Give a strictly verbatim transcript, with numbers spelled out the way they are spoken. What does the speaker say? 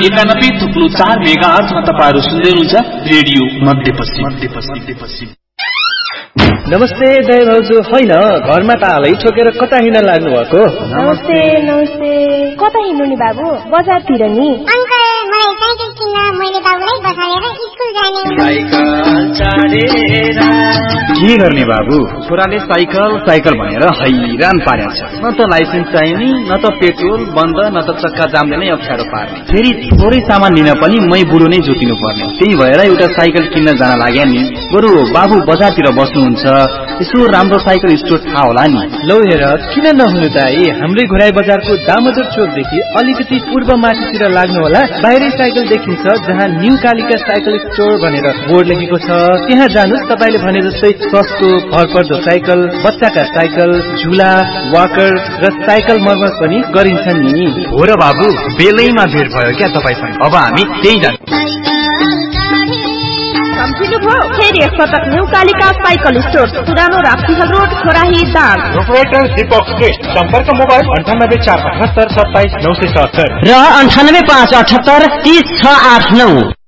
एकानब्बे थुप्रो चार मेगा अर्थमा तपाईँहरू सुन्दै हुनुहुन्छ रेडियो मध्यपश्चिम मध्यपश्चिम। नमस्ते दाइ भाउजू, होइन घरमा तालै ठोकेर कता हिँड्न लाग्नु भएको? नमस्ते नमस्ते। कता हिँड्नु नि बाबु? बजारतिर नि। अंकल मलाई साइकल किन्न, मैले बाबुलाई बसालेर स्कुल जाने। साइकल चढेर के गर्ने बाबु? छोराले साइकल साइकल भनेर हैरान पारेको छ। न त लाइसेन्स चाहिने, न त पेट्रोल बन्द, न त चक्का जामले नै अप्ठ्यारो पार्ने। फेरि थोरै सामान लिन पनि मै बुढो नै जोतिनु पर्ने। त्यही भएर एउटा साइकल किन्न जान लाग्या नि। बरु बाबु बजारतिर बस्नुहुन्छ, यसो राम्रो साइकल स्टोर थाहा होला नि। लौ हेर, किन नहुनु दाइ, हाम्रै घुराई बजारको दामोदर चोकदेखि अलिकति पूर्व माथितिर लाग्नु होला। बाहिरै साइकल देखिन्छ, जहाँ न्यू कालिका साइकल स्टोर भनेर बोर्ड लेखेको छ। त्यहाँ जानुस्, तपाईले भने जस्तै सस्तो भरपर्दो साइकल, बच्चाका साइकल, झुला, वाकर र साइकल मर्मत पनि गरिन्छ नि। हो र बाबु, बेलैमा भेट भयो क्या तपाईसँग। अब हामी त्यही जान्छौँ। सम्झिनु भयो? फेरि एकपटक न्यू कालिका साइकल स्टोर, पुरानो राप्तीहल रोड, खोराही दाङ। प्रोपराइटर दीपक श्रेष्ठ। सम्पर्क मोबाइल अन्ठानब्बे चार अठहत्तर सत्ताइस नौ सय सत्तर र अन्ठानब्बे पाँच अठहत्तर तीस छ आठ नौ।